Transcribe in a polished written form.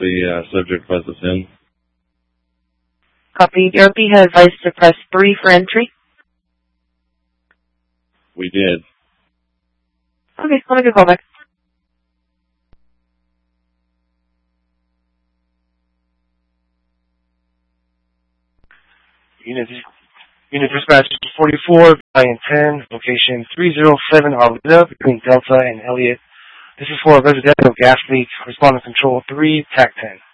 The subject was a SIN. Copy. DRP had advised to press 3 for entry. We did. Okay, I'll make a call back. Unit Dispatch 44, Battalion 10, location 307 Arleta, between Delta and Elliott. This is for a residential gas leak. Respondent Control 3, TAC 10.